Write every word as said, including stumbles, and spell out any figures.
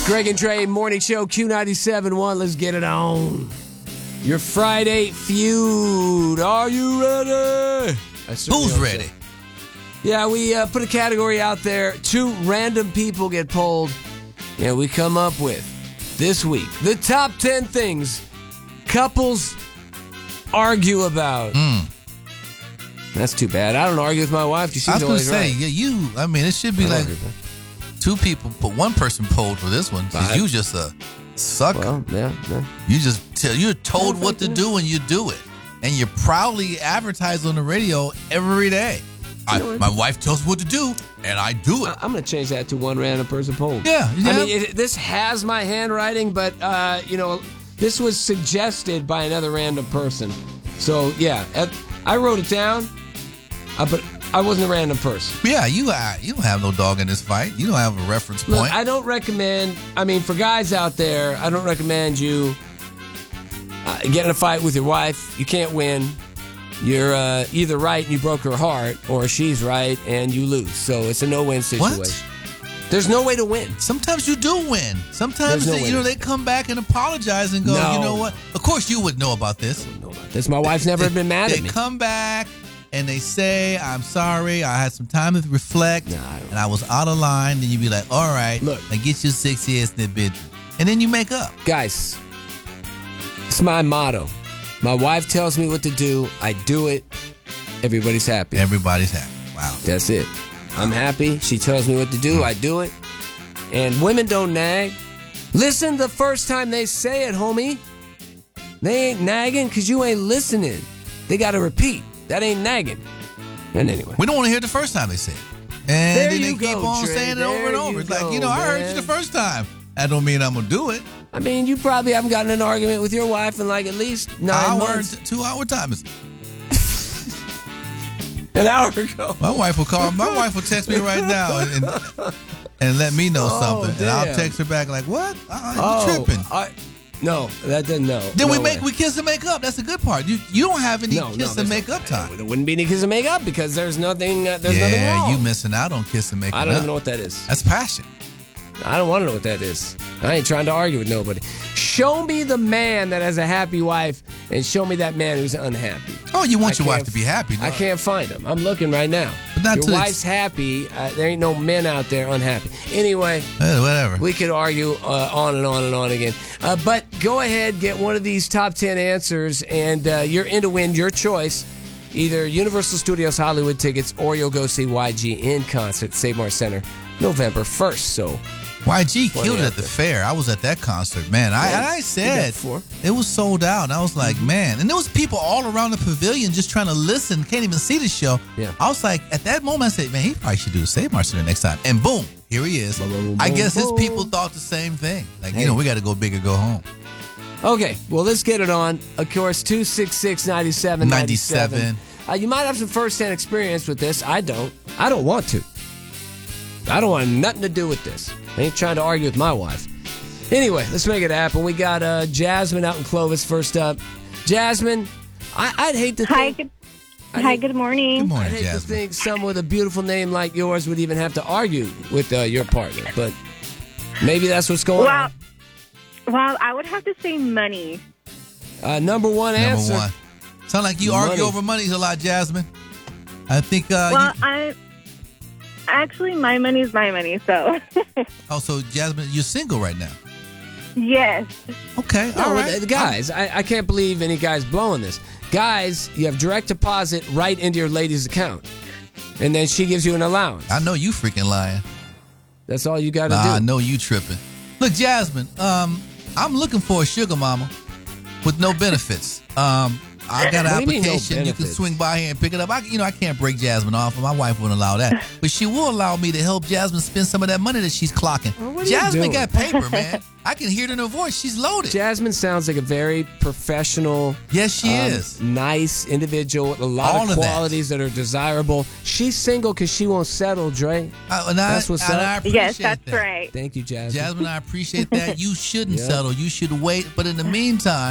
Greg and Dre Morning Show, Q ninety-seven point one. Let's get it on. Your Friday feud. Are you ready? Who's ready? So. Yeah, we uh, put a category out there. Two random people get polled, and we come up with, this week, the top ten things couples argue about. Mm. That's too bad. I don't argue with my wife because she's I was going to always say, right. yeah, you, I mean, it should be I like two people, but one person polled for this one. Because you just a sucker. Well, yeah, yeah. You just tell, you're told what to do and you do it. And you proudly advertise on the radio every day. I, my wife tells me what to do, and I do it. I'm going to change that to one random person poll. Yeah, yeah. I mean, it, this has my handwriting, but, uh, you know, this was suggested by another random person. So, yeah, I wrote it down, uh, but I wasn't a random person. Yeah, you uh, you don't have no dog in this fight. You don't have a reference point. Look, I don't recommend, I mean, for guys out there, I don't recommend you uh, get in a fight with your wife. You can't win. You're uh, either right and you broke her heart, or she's right and you lose. So it's a no-win situation. What? There's no way to win. Sometimes you do win. Sometimes no they, you winning. know they come back and apologize and go, No. you know what? Of course you would know about this. I don't know about this. My wife's never They- been mad they at me. come back and they say, I'm sorry, I had some time to reflect, Nah, I don't- and I was out of line. Then you be like, all right, Look. now get your sexy ass in that bedroom. And then you make up. Guys, it's my motto. My wife tells me what to do. I do it. Everybody's happy. Everybody's happy. Wow. That's it. I'm happy. She tells me what to do. I do it. And women don't nag. Listen the first time they say it, homie. They ain't nagging because you ain't listening. They got to repeat. That ain't nagging. And anyway. We don't want to hear it the first time they say it. And There then they you keep go, on Trey. saying it over There and over. you It's like, go, you know, I heard you man. the first time. That don't mean I'm going to do it. I mean, you probably haven't gotten in an argument with your wife in like at least nine Hour, months. two hour time. An hour ago. My wife will call. My wife will text me right now and and, and let me know Oh, something, and I'll damn. text her back like, "What? Uh, you Oh, tripping?" I, no, that doesn't. No. Then we no make way. we kiss and make up. That's the good part. You you don't have any No, no, kiss there's and no- make up time. There wouldn't be any kiss and make up because there's nothing. Uh, there's nothing Yeah, wrong. you missing out on kiss and make I up. don't even know what that is. That's passion. I don't want to know what that is. I ain't trying to argue with nobody. Show me the man that has a happy wife, and show me that man who's unhappy. Oh, you want I your wife can't- to be happy? I can't find him. I'm looking right now. But not Your till wife's happy. Uh, there ain't no men out there unhappy. Anyway, Eh, whatever. we could argue uh, on and on and on again. Uh, but go ahead, get one of these top ten answers, and uh, you're in to win your choice. Either Universal Studios Hollywood tickets, or you'll go see Y G in concert at Save Mart Center November first. So Y G Plenty killed it out at the there. fair. I was at that concert, man. I, Yeah, I did said that before. it was sold out. And I was like, man. And there was people all around the pavilion just trying to listen, can't even see the show. Yeah. I was like, at that moment, I said, man, he probably should do the Save Mart Center next time. And boom, here he is. Boom, boom, I boom, guess his boom. people thought the same thing. Like, Hey. you know, we got to go big or go home. Okay, well, let's get it on. Of course, two six six, nine seven nine seven. ninety-seven. Uh, you might have some first-hand experience with this. I don't. I don't want to. I don't want nothing to do with this. I ain't trying to argue with my wife. Anyway, let's make it happen. We got uh, Jasmine out in Clovis first up. Jasmine, I, I'd hate to Hi, think... good, I'd hi, hate- good morning. Good I'd morning, hate to Jasmine. think someone with a beautiful name like yours would even have to argue with uh, your partner, but maybe that's what's going Well, on. well, I would have to say money. Uh, number one Number answer. one. Sound like you Money. argue over money a lot, Jasmine. I think, uh, Well, you, I actually my money's my money, so oh, so Jasmine, you're single right now. yes. Okay, No, all right. uh, guys, I, I can't believe any guy's blowing this. Guys, you have direct deposit right into your lady's account, and then she gives you an allowance. I know you freaking lying. That's all you got to Nah, do. I know you tripping. Look, Jasmine, um, I'm looking for a sugar mama with no benefits. Um, I got an What do you mean, no application. You can benefits? swing by here and pick it up. I, you know, I can't break Jasmine off. My wife wouldn't allow that, but she will allow me to help Jasmine spend some of that money that she's clocking. Well, what are you Jasmine doing? got paper, man. I can hear it in her voice. She's loaded. Jasmine sounds like a very professional, yes, she um, is. nice individual with a lot All of of that. qualities that. are desirable. She's single because she won't settle, Dre. Uh, and I, That's what's and up. I appreciate Yes, that's that. right. Thank you, Jasmine. Jasmine, I appreciate that. You shouldn't Yeah. settle. You should wait. But in the meantime,